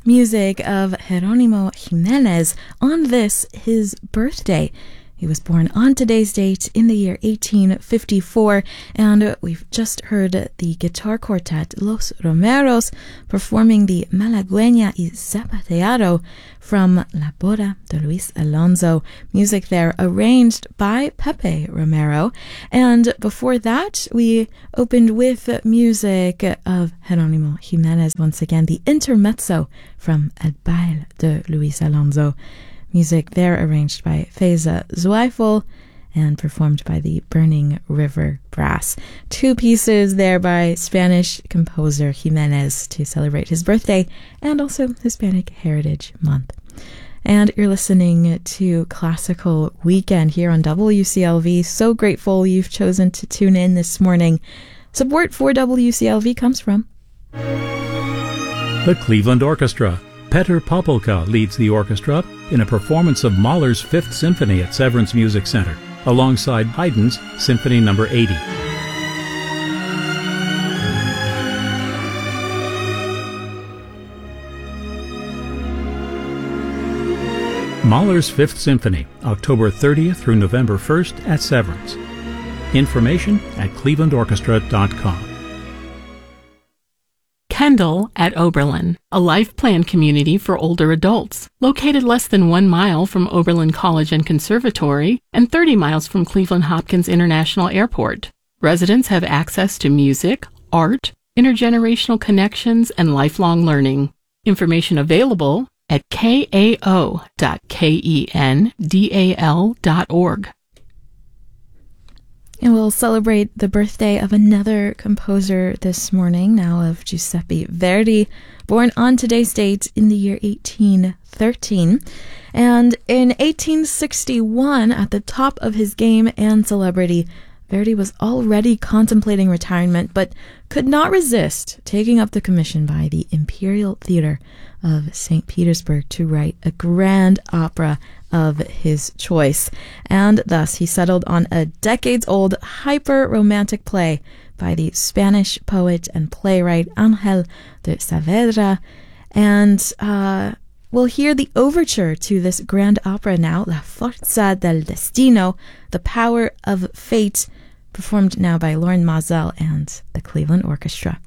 music of Jerónimo Jiménez on this, his birthday. He was born on today's date in the year 1854, and we've just heard the guitar quartet Los Romeros performing the Malagueña y Zapateado from La Boda de Luis Alonso, music there arranged by Pepe Romero. And before that, we opened with music of Jerónimo Jiménez, once again the Intermezzo from El Baile de Luis Alonso. Music there arranged by Feza Zweifel and performed by the Burning River Brass. Two pieces there by Spanish composer Jimenez to celebrate his birthday and also Hispanic Heritage Month. And you're listening to Classical Weekend here on WCLV. So grateful you've chosen to tune in this morning. Support for WCLV comes from the Cleveland Orchestra. Petr Popelka leads the orchestra in a performance of Mahler's Fifth Symphony at Severance Music Center, alongside Haydn's Symphony No. 80. Mahler's Fifth Symphony, October 30th through November 1st at Severance. Information at clevelandorchestra.com. Kendall at Oberlin, a life plan community for older adults, located less than 1 mile from Oberlin College and Conservatory and 30 miles from Cleveland Hopkins International Airport. Residents have access to music, art, intergenerational connections, and lifelong learning. Information available at kao.kendal.org. And we'll celebrate the birthday of another composer this morning, now of Giuseppe Verdi, born on today's date in the year 1813. And in 1861, at the top of his game and celebrity, Verdi was already contemplating retirement, but could not resist taking up the commission by the Imperial Theater of St. Petersburg to write a grand opera of his choice. And thus he settled on a decades-old hyper-romantic play by the Spanish poet and playwright Ángel de Saavedra. And we'll hear the overture to this grand opera now, La Forza del Destino, The Power of Fate, performed now by Loren Maazel and the Cleveland Orchestra.